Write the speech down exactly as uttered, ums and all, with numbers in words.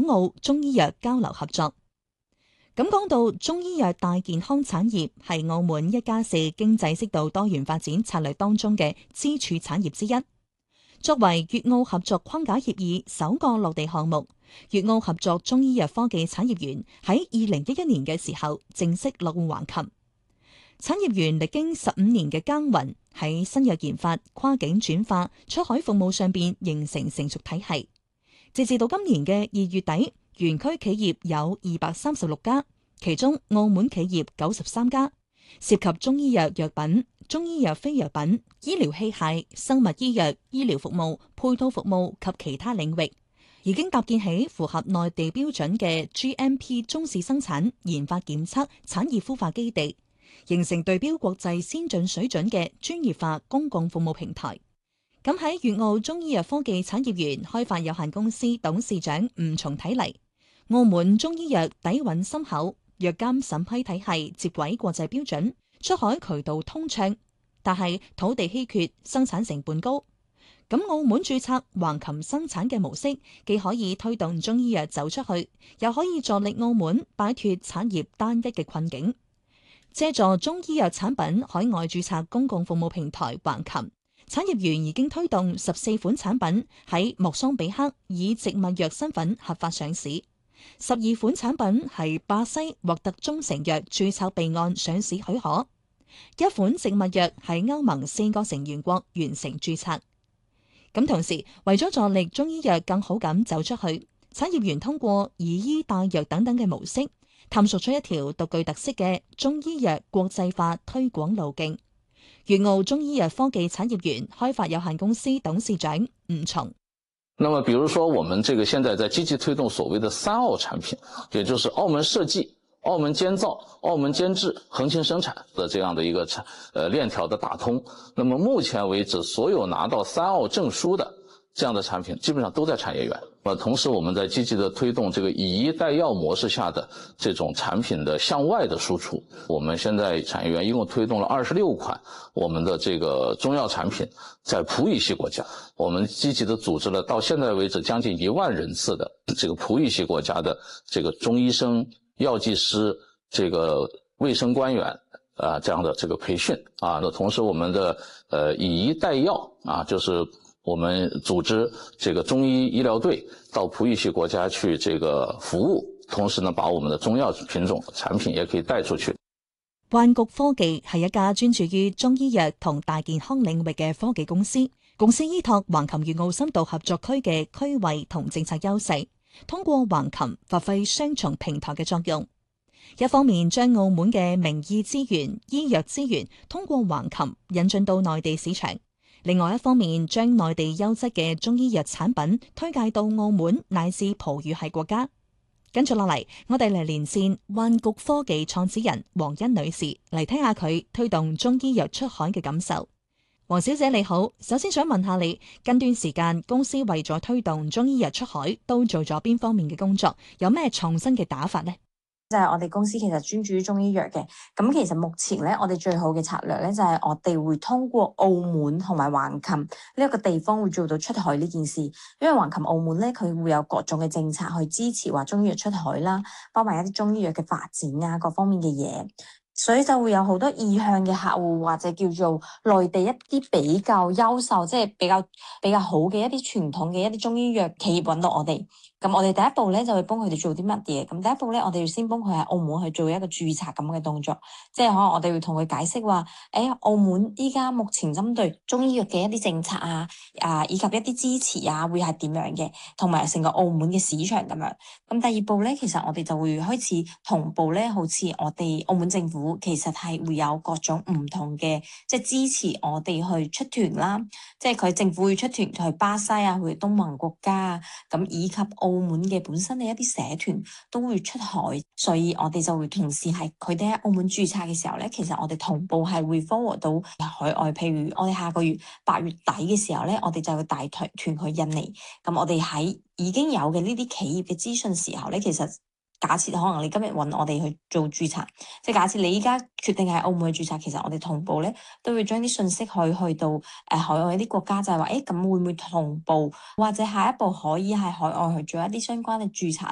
澳中醫藥交流合作。咁講到中醫藥大健康產業係澳門一加四經濟適度多元發展策略當中嘅支柱產業之一。作為粵澳合作框架協議首個落地項目，粵澳合作中醫藥科技產業園喺二零一一年嘅時候正式落戶橫琴。產業園歷經十五年嘅耕耘，喺新藥研發、跨境轉化、出海服務上邊形成成熟體系。截至到今年嘅二月底，園區企業有二百三十六家，其中澳門企業九十三家，涉及中醫藥藥品、中醫藥非藥品、醫療器械、生物醫藥、醫療服務、配套服務及其他領域，已經搭建起符合內地標準嘅 G M P 中試生產、研發檢測、產業孵化基地，形成對標國際先進水準嘅專業化公共服務平台。咁喺粵澳中醫藥科技產業園開發有限公司董事長吳松睇嚟，澳門中醫藥底蘊深厚，藥監審批體系接軌國際標準，出海渠道通暢，但係土地稀缺，生產成本高。咁澳門註冊橫琴生產嘅模式，既可以推動中醫藥走出去，又可以助力澳門擺脫產業單一嘅困境。借助中醫藥產品海外註冊公共服務平台橫琴，產業園已經推動十四款產品喺莫桑比克以植物藥身份合法上市，十二款產品係巴西獲得中成藥註冊備案上市許可，一款植物藥喺歐盟四個成員國完成註冊。咁同時，為咗助力中醫藥更好咁走出去，產業園通過以醫帶藥等等嘅模式，探索出一條獨具特色嘅中醫藥國際化推廣路徑。粵澳中醫藥科技產業園開發有限公司董事長吳松。 那麼比如說我們這個現在在積極推動所謂的三澳產品，也就是澳門設計、澳門監造、澳門監製、橫琴生產的這樣的一個產呃鏈條的打通。那麼目前為止，所有拿到三澳證書的這樣的產品，基本上都在產業園。呃，同時我們在積極的推動這個以醫帶藥模式下的這種產品的向外的輸出。我們現在產業園一共推動了二十六款我們的這個中藥產品，在葡語系國家，我們積極的組織了到現在為止將近一萬人次的這個葡語系國家的這個中醫生、藥劑師、這個衛生官員啊這樣的這個培訓啊。那同時我們的呃以醫帶藥啊，就是我們組織這個中醫醫療隊到葡語系國家去這個服務，同時呢，把我們的中藥品種產品也可以帶出去。 萬局科技係一家專注於中醫藥同大健康領域嘅科技公司，公司依託橫琴粵澳深度合作區嘅區位同政策優勢，通過橫琴發揮雙重平台嘅作用。一方面將澳門嘅名醫資源、醫藥資源通過橫琴引進到內地市場。另外一方面，將內地優質嘅中醫藥產品推介到澳門乃至葡語系國家。跟住落嚟，我哋嚟連線萬局科技創始人黃欣女士，嚟聽下佢推動中醫藥出海嘅感受。黃小姐你好，首先想問下你，近段時間公司為咗推動中醫藥出海，都做咗邊方面嘅工作？有咩創新嘅打法呢？ 就係我哋公司其實專注於中醫藥嘅，咁其實目前咧，我哋最好嘅策略咧就係我哋會通過澳門同埋橫琴呢一個地方會做到出海呢件事，因為橫琴澳門咧佢會有各種嘅政策去支持話中醫藥出海啦，包埋一啲中醫藥嘅發展啊，各方面嘅嘢。所以就會有好多意向嘅客戶或者叫做內地一啲比較優秀，即係比較比較好嘅一啲傳統嘅一啲中醫藥企業揾到我哋。咁我哋第一步咧就會幫佢哋做啲乜嘢？咁第一步咧，我哋要先幫佢喺澳門去做一個註冊咁嘅動作，即係可能我哋會同佢解釋話，誒，澳門依家目前針對中醫藥嘅一啲政策啊，啊以及一啲支持啊，會係點樣嘅，同埋成個澳門嘅市場咁樣。咁第二步咧，其實我哋就會開始同步咧，好似我哋澳門政府其實係會有各種唔同嘅，即係支持我哋去出團啦，即係佢政府會出團去巴西啊，去東盟國家啊，咁以及澳門嘅本身嘅一啲社團都會出海，所以我哋就會同時係佢哋喺澳門註冊嘅時候咧，其實我哋同步係會 forward 到海外。譬如我哋下個月八月底嘅時候咧，我哋就會帶團團去印尼。咁我哋喺已經有嘅呢啲企業嘅資訊時候咧，其實假設可能你今日揾我哋去做註冊，即係假設你依家決定喺澳門去註冊，其實我哋同步咧都會將啲信息去去到誒、呃、海外一啲國家，就係話誒咁會唔會同步，或者下一步可以喺海外去做一啲相關嘅註冊